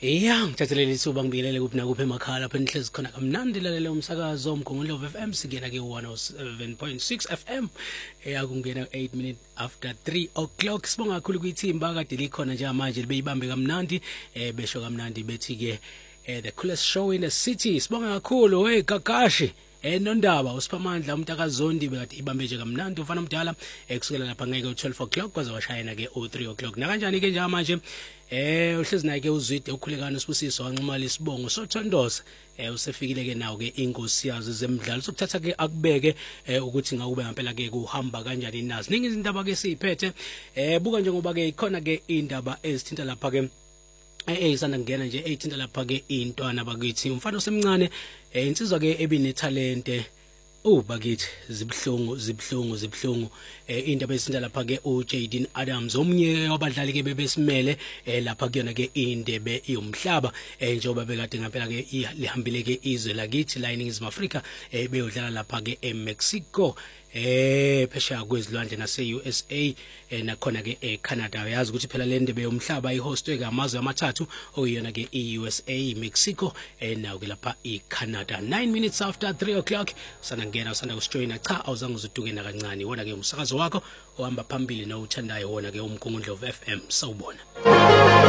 Ngithathelele ithuba ngibingelele kuphi nakuphi emakhaya lapha enihlezi khona kamnandi lalela umsakazo umgungundlovu FM singena ke 107.6 FM eyakungena 8 minutes after 3 o'clock. Sibonga kakhulu kwithimba kade likhona nje manje libeyibambe kamnandi besho kamnandi bethi ke the coolest show in the city. Sibonga kakhulu hey Gagashi Nondaba uSiphamandla umntakazondi bekade ibambe nje kamnandi ufana umdala kusukela lapha ngeke u12 o'clock kwaze washayena ke u3 o'clock. Na kanjani ke nje manje uhlezi naye ke uzwide ukhulekana usibusiso wanxumala isibongo sothondoza usefikile ke nawo ke inkosi yazo zemidlalo sokuthatha ke akubeke ukuthi ngakube ngempela ke kuhamba kanjani nazi ningi izindaba ke siphethe buka njengoba ke ikhona ke indaba ezithinta lapha ke isanda ngena nje ethinta lapha ke intwana bakithi umfana osemncane insizwa ke ebinethalente bakithi zibhlungu indaba esinda lapha ke uJaden Adams omnye wabadlali ke bebesimele lapha kuyona ke indebe yomhlaba njengoba bekade ngempela ke lihambile ke izwe lakithi la eNingizimu Afrika beyodlala lapha ke eMexico phesheya kwezilwandle nase-USA nakhona ke eCanada. Uyazi ukuthi phela le ndebe yomhlaba ihostwe ngamazwe amathathu okuyona ke iUSA, Mexico nawo ke lapha eCanada. 9 minutes after 3 o'clock usanda kujoina cha awuzange uzuduke na kancane wona ke umsakazo wakho ohamba phambili nawuthandayo wona ke umgungundlovu FM sawubona.